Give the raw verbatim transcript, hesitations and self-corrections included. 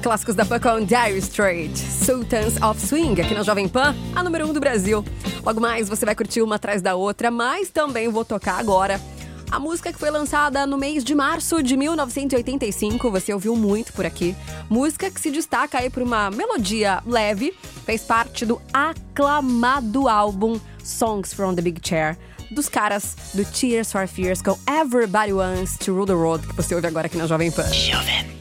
clássicos da Pan com Dire Straits, Sultans of Swing, aqui na Jovem Pan, a número um do Brasil. Logo mais você vai curtir uma atrás da outra, mas também vou tocar agora a música que foi lançada no mês de março de mil novecentos e oitenta e cinco, você ouviu muito por aqui. Música que se destaca aí por uma melodia leve, fez parte do aclamado álbum Songs from the Big Chair, dos caras do Tears for Fears com Everybody Wants to Rule the World, que você ouve agora aqui na Jovem Pan. Jovem